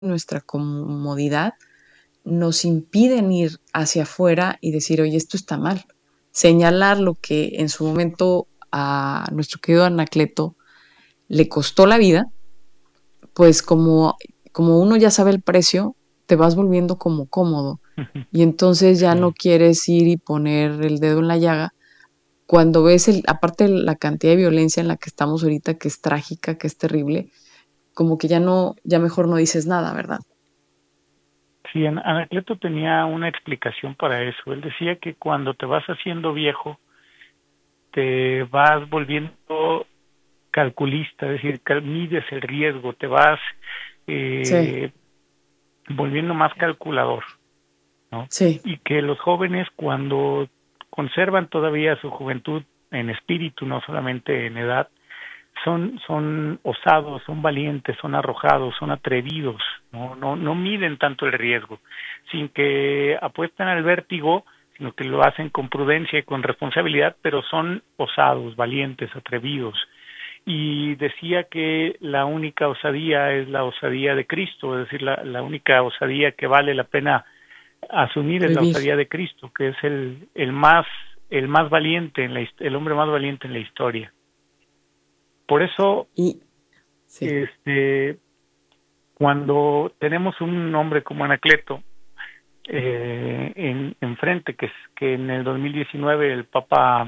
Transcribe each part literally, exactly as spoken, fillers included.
nuestra comodidad nos impiden ir hacia afuera y decir, oye, esto está mal. Señalar lo que en su momento a nuestro querido Anacleto le costó la vida, pues como, como uno ya sabe el precio, te vas volviendo como cómodo. Y entonces ya no Sí, quieres ir y poner el dedo en la llaga cuando ves, el, aparte la cantidad de violencia en la que estamos ahorita, que es trágica, que es terrible, como que ya no, ya mejor no dices nada, ¿verdad? sí, An- Anacleto tenía una explicación para eso. Él decía que cuando te vas haciendo viejo, te vas volviendo calculista, es decir, cal- mides el riesgo, te vas Sí, eh, volviendo más calculador, ¿no? sí, Y que los jóvenes cuando conservan todavía su juventud en espíritu, no solamente en edad, son son osados, son valientes, son arrojados, son atrevidos, no no no miden tanto el riesgo, sin que apuesten al vértigo, sino que lo hacen con prudencia y con responsabilidad, pero son osados, valientes, atrevidos. Y decía que la única osadía es la osadía de Cristo, es decir, la, la única osadía que vale la pena asumir es la vivir. osadía de Cristo, que es el el más el más valiente en la el hombre más valiente en la historia. Por eso, Y sí, este, cuando tenemos un hombre como Anacleto eh, en enfrente, que es que en el dos mil diecinueve el Papa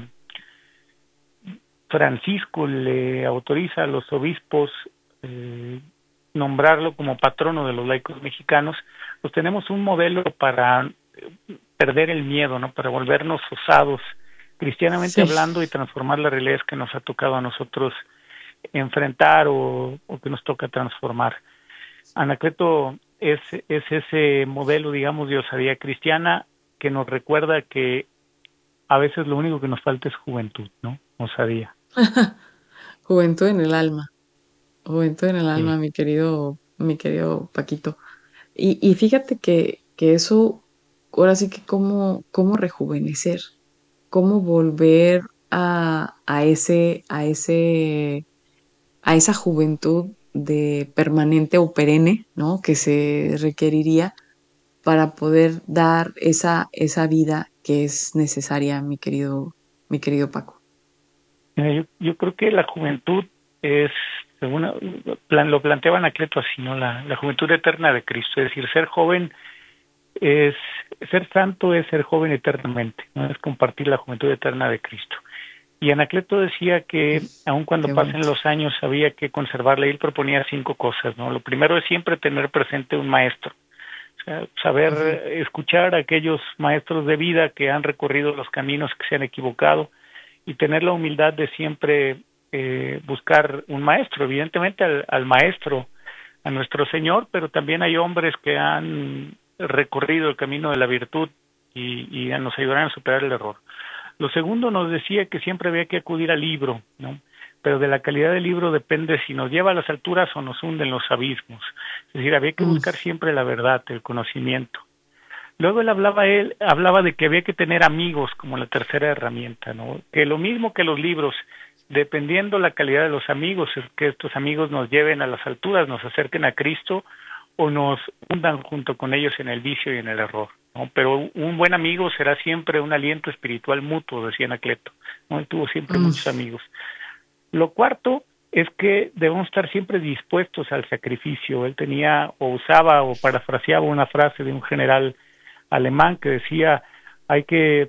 Francisco le autoriza a los obispos eh, nombrarlo como patrono de los laicos mexicanos, pues tenemos un modelo para perder el miedo, ¿no? Para volvernos osados, cristianamente sí. hablando, y transformar las realidades que nos ha tocado a nosotros enfrentar o, o que nos toca transformar. Anacleto es, es ese modelo, digamos, de osadía cristiana que nos recuerda que a veces lo único que nos falta es juventud, ¿no? Osadía. Juventud en el alma, juventud en el Sí. alma, mi querido, mi querido Paquito. Y, y fíjate que, que eso, ahora sí que cómo, cómo rejuvenecer, cómo volver a, a ese, a ese, a esa juventud de permanente o perenne, ¿no? Que se requeriría para poder dar esa, esa vida que es necesaria, mi querido, mi querido Paco. Mira, yo, yo creo que la juventud es, según plan, lo planteaba Anacleto así, ¿no? La, la juventud eterna de Cristo, es decir, ser joven es, ser santo es ser joven eternamente, ¿no? Es compartir la juventud eterna de Cristo. Y Anacleto decía que Uf, aun cuando qué pasen bonito. los años había que conservarla, y él proponía cinco cosas, ¿no? Lo primero es siempre tener presente un maestro, o sea, saber Ujú. escuchar a aquellos maestros de vida que han recorrido los caminos que se han equivocado, y tener la humildad de siempre eh, buscar un maestro, evidentemente al, al maestro, a nuestro Señor, pero también hay hombres que han recorrido el camino de la virtud y, y nos ayudarán a superar el error. Lo segundo, nos decía que siempre había que acudir al libro, ¿no? Pero de la calidad del libro depende si nos lleva a las alturas o nos hunde en los abismos. Es decir, había que Mm, buscar siempre la verdad, el conocimiento. Luego él hablaba él hablaba de que había que tener amigos como la tercera herramienta, ¿no? Que lo mismo que los libros, dependiendo la calidad de los amigos, es que estos amigos nos lleven a las alturas, nos acerquen a Cristo o nos hundan junto con ellos en el vicio y en el error, ¿no? Pero un buen amigo será siempre un aliento espiritual mutuo, decía Anacleto, ¿no? Él tuvo siempre muchos mm, amigos. Lo cuarto es que debemos estar siempre dispuestos al sacrificio. Él tenía o usaba o parafraseaba una frase de un general alemán que decía hay que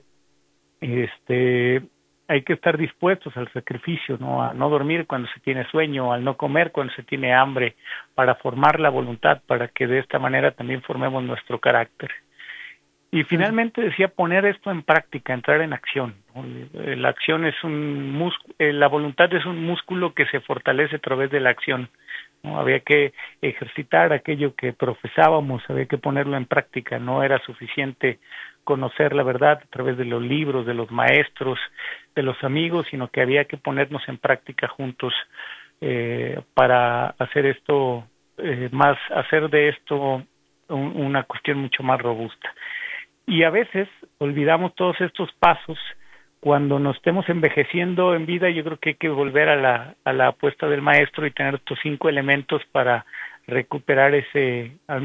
este hay que estar dispuestos al sacrificio, no a no dormir cuando se tiene sueño, al no comer cuando se tiene hambre, para formar la voluntad, para que de esta manera también formemos nuestro carácter. Y claro. finalmente decía poner esto en práctica, entrar en acción, ¿no? La acción es un músculo, la voluntad es un músculo que se fortalece a través de la acción, ¿no? Había que ejercitar aquello que profesábamos, había que ponerlo en práctica, no era suficiente conocer la verdad a través de los libros, de los maestros, de los amigos, sino que había que ponernos en práctica juntos eh, para hacer esto eh, más, hacer de esto un, una cuestión mucho más robusta. Y a veces olvidamos todos estos pasos cuando nos estemos envejeciendo en vida. Yo creo que hay que volver a la, a la apuesta del maestro y tener estos cinco elementos para recuperar ese